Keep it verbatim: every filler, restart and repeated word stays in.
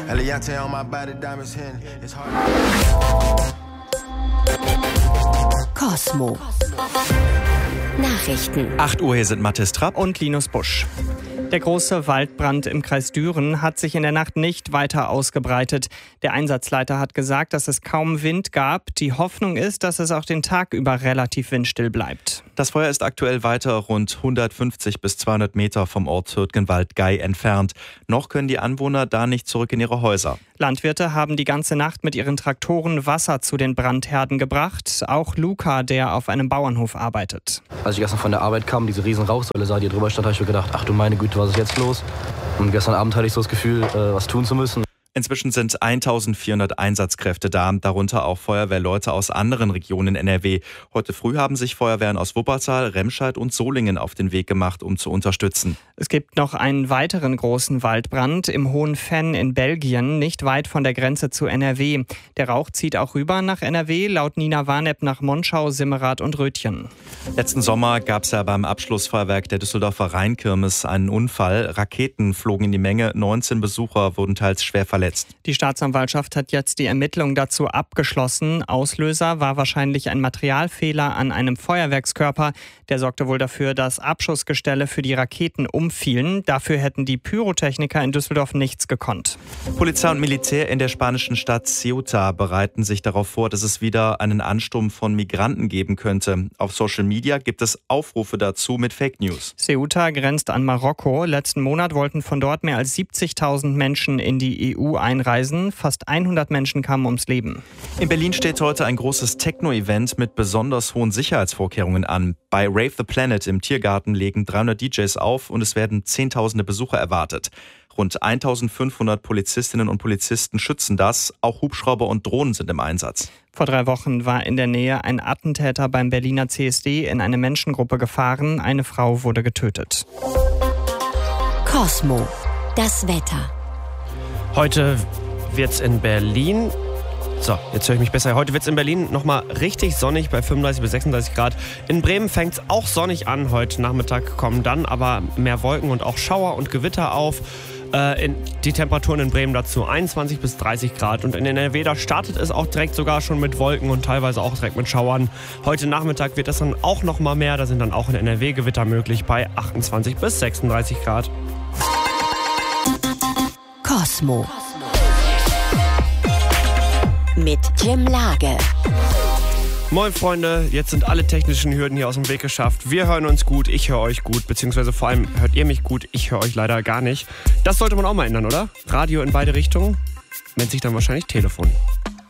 Eliante on my body, diamonds hidden. It's hard. Kosmo. Nachrichten. acht Uhr, hier sind Mathis Trapp und Linus Busch. Der große Waldbrand im Kreis Düren hat sich in der Nacht nicht weiter ausgebreitet. Der Einsatzleiter hat gesagt, dass es kaum Wind gab. Die Hoffnung ist, dass es auch den Tag über relativ windstill bleibt. Das Feuer ist aktuell weiter rund hundertfünfzig bis zweihundert Meter vom Ort Hürtgenwald-Gei entfernt. Noch können die Anwohner da nicht zurück in ihre Häuser. Landwirte haben die ganze Nacht mit ihren Traktoren Wasser zu den Brandherden gebracht. Auch Luca, der auf einem Bauernhof arbeitet. Als ich gestern von der Arbeit kam, diese riesen Rauchsäule sah, die drüber stand, habe ich mir gedacht, ach du meine Güte, was ist jetzt los? Und gestern Abend hatte ich so das Gefühl, äh, was tun zu müssen. Inzwischen sind eintausendvierhundert Einsatzkräfte da, darunter auch Feuerwehrleute aus anderen Regionen in N R W. Heute früh haben sich Feuerwehren aus Wuppertal, Remscheid und Solingen auf den Weg gemacht, um zu unterstützen. Es gibt noch einen weiteren großen Waldbrand im Hohen Venn in Belgien, nicht weit von der Grenze zu N R W. Der Rauch zieht auch rüber nach N R W, laut Nina Warnepp nach Monschau, Simmerath und Rötchen. Letzten Sommer gab es ja beim Abschlussfeuerwerk der Düsseldorfer Rheinkirmes einen Unfall. Raketen flogen in die Menge, neunzehn Besucher wurden teils schwer verletzt. Die Staatsanwaltschaft hat jetzt die Ermittlungen dazu abgeschlossen. Auslöser war wahrscheinlich ein Materialfehler an einem Feuerwerkskörper. Der sorgte wohl dafür, dass Abschussgestelle für die Raketen umfielen. Dafür hätten die Pyrotechniker in Düsseldorf nichts gekonnt. Polizei und Militär in der spanischen Stadt Ceuta bereiten sich darauf vor, dass es wieder einen Ansturm von Migranten geben könnte. Auf Social Media gibt es Aufrufe dazu mit Fake News. Ceuta grenzt an Marokko. Letzten Monat wollten von dort mehr als siebzigtausend Menschen in die E U einreisen. Fast hundert Menschen kamen ums Leben. In Berlin steht heute ein großes Techno-Event mit besonders hohen Sicherheitsvorkehrungen an. Bei Rave the Planet im Tiergarten legen dreihundert D Js auf und es werden Zehntausende Besucher erwartet. Rund eintausendfünfhundert Polizistinnen und Polizisten schützen das. Auch Hubschrauber und Drohnen sind im Einsatz. Vor drei Wochen war in der Nähe ein Attentäter beim Berliner C S D in eine Menschengruppe gefahren. Eine Frau wurde getötet. Kosmo. Das Wetter. Heute wird's in Berlin, so, jetzt höre ich mich besser. Heute wird's in Berlin nochmal richtig sonnig bei fünfunddreißig bis sechsunddreißig Grad. In Bremen fängt's auch sonnig an. Heute Nachmittag kommen dann aber mehr Wolken und auch Schauer und Gewitter auf. Äh, in, die Temperaturen in Bremen dazu einundzwanzig bis dreißig Grad. Und in N R W, da startet es auch direkt sogar schon mit Wolken und teilweise auch direkt mit Schauern. Heute Nachmittag wird es dann auch nochmal mehr. Da sind dann auch in N R W Gewitter möglich bei achtundzwanzig bis sechsunddreißig Grad. Kosmo. Mit Jim Lage. Moin Freunde, jetzt sind alle technischen Hürden hier aus dem Weg geschafft. Wir hören uns gut, ich höre euch gut, beziehungsweise vor allem hört ihr mich gut, ich höre euch leider gar nicht. Das sollte man auch mal ändern, oder? Radio in beide Richtungen, nennt sich dann wahrscheinlich Telefon.